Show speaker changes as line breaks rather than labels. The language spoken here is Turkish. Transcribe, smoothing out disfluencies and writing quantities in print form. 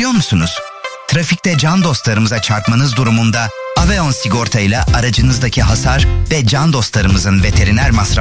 Biliyor musunuz? Trafikte can dostlarımıza çarpmanız durumunda Aveon sigorta ile aracınızdaki hasar ve can dostlarımızın veteriner masrafı